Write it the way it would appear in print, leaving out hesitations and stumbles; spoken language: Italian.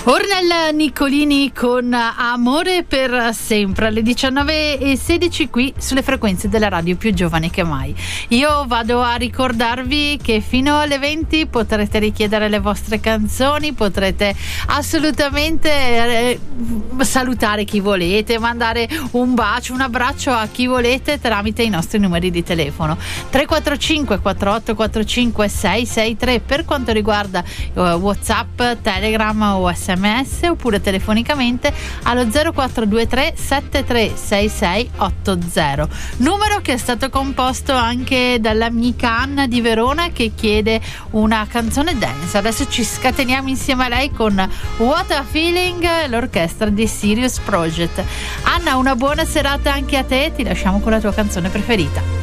Ornella Niccolini con Amore per sempre alle 19:16 qui sulle frequenze della radio più giovane che mai. Io vado a ricordarvi che fino alle 20 potrete richiedere le vostre canzoni, potrete assolutamente salutare chi volete, mandare un bacio, un abbraccio a chi volete tramite i nostri numeri di telefono 345 4845 663 per quanto riguarda WhatsApp, Telegram o SMS, oppure telefonicamente allo 0423 736680, numero che è stato composto anche dall'amica Anna di Verona che chiede una canzone dance. Adesso ci scateniamo insieme a lei con What a Feeling, l'orchestra di Sirius Project. Anna, una buona serata anche a te, ti lasciamo con la tua canzone preferita.